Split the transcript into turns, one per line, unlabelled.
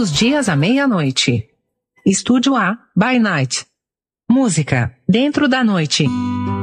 os dias à meia-noite. Estúdio A, by Night. Música, dentro da noite.